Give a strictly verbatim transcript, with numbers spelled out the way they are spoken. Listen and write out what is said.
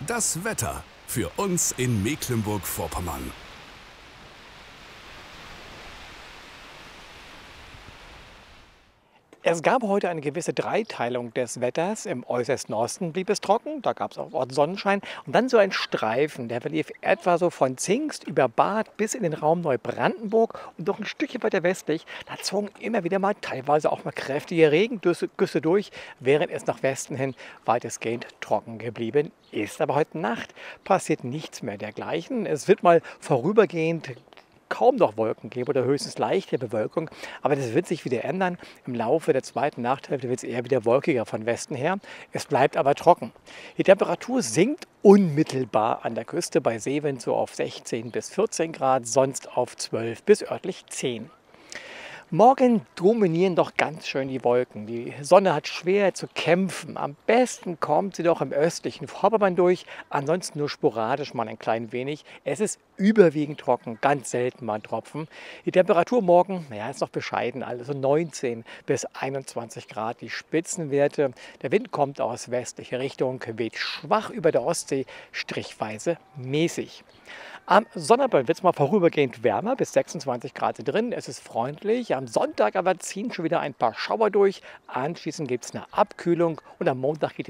Das Wetter für uns in Mecklenburg-Vorpommern. Es gab heute eine gewisse Dreiteilung des Wetters. Im äußersten Osten blieb es trocken, da gab es auch Ort Sonnenschein. Und dann so ein Streifen, der verlief etwa so von Zingst über Barth bis in den Raum Neubrandenburg und noch ein Stückchen weiter westlich. Da zogen immer wieder mal teilweise auch mal kräftige Regengüsse durch, während es nach Westen hin weitestgehend trocken geblieben ist. Aber heute Nacht passiert nichts mehr dergleichen. Es wird mal vorübergehend kaum noch Wolken geben oder höchstens leichte Bewölkung. Aber das wird sich wieder ändern. Im Laufe der zweiten Nachthälfte wird es eher wieder wolkiger von Westen her. Es bleibt aber trocken. Die Temperatur sinkt unmittelbar an der Küste bei Seewind so auf sechzehn bis vierzehn Grad, sonst auf zwölf bis örtlich zehn. Morgen dominieren doch ganz schön die Wolken. Die Sonne hat schwer zu kämpfen. Am besten kommt sie doch im östlichen Vorpommern durch, ansonsten nur sporadisch mal ein klein wenig. Es ist überwiegend trocken, ganz selten mal ein Tropfen. Die Temperatur morgen, naja, ist noch bescheiden, also neunzehn bis einundzwanzig Grad die Spitzenwerte. Der Wind kommt aus westlicher Richtung, weht schwach über der Ostsee, strichweise mäßig. Am Sonnabend wird es mal vorübergehend wärmer, bis sechsundzwanzig Grad drin. Es ist freundlich. Am Sonntag aber ziehen schon wieder ein paar Schauer durch. Anschließend gibt es eine Abkühlung und am Montag geht die